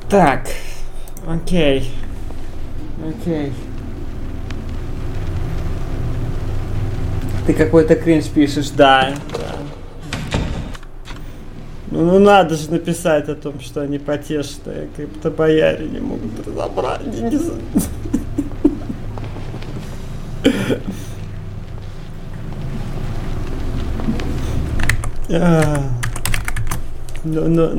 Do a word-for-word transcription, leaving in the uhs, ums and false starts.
Так, окей, окей. Ты какой-то кринж пишешь, да, да. Ну, ну надо же написать о том, что они потешные, как-то бояре не могут разобрать. Не знаю. А, ну, ну,